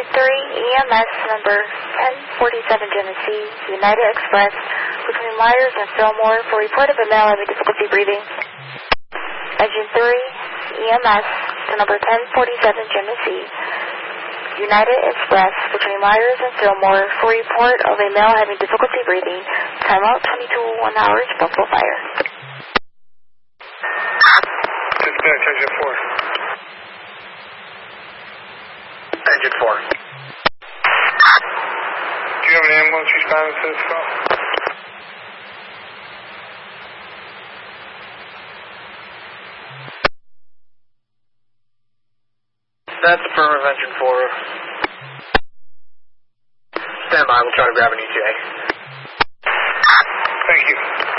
Engine 3, EMS number 1047 Genesee, United Express, between Myers and Fillmore, for report of a male having difficulty breathing. Engine 3, EMS number 1047 Genesee, United Express, between Myers and Fillmore, for report of a male having difficulty breathing. Timeout 22:01 hours, Buffalo Fire. Dispatch, Engine 4. Engine 4. Do you have an ambulance responding to this call? That's affirmative, Engine 4. Stand by, we'll try to grab an ETA. Thank you.